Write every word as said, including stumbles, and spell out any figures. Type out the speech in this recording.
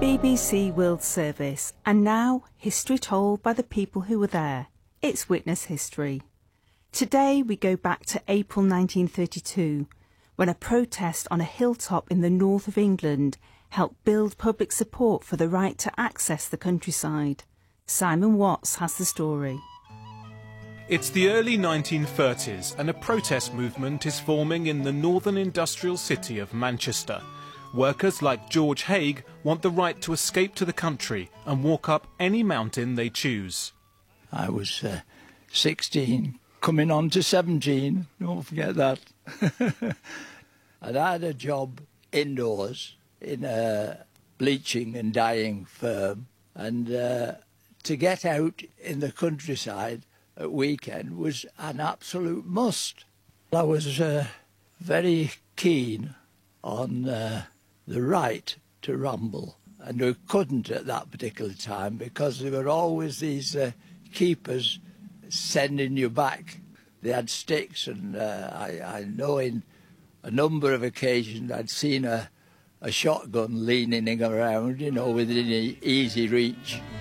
B B C World Service, and now history told by the people who were there. It's Witness History. Today we go back to April nineteen thirty-two, when a protest on a hilltop in the north of England helped build public support for the right to access the countryside. Simon Watts has the story. It's the early nineteen thirties and a protest movement is forming in the northern industrial city of Manchester. Workers like George Haigh want the right to escape to the country and walk up any mountain they choose. I was uh, sixteen, coming on to seventeen, don't forget that. And I had a job indoors in a bleaching and dyeing firm, and uh, to get out in the countryside at weekend was an absolute must. I was uh, very keen on uh, the right to ramble, and we couldn't at that particular time because there were always these uh, keepers sending you back. They had sticks, and uh, I, I know in a number of occasions I'd seen a, a shotgun leaning around, you know, within e- easy reach.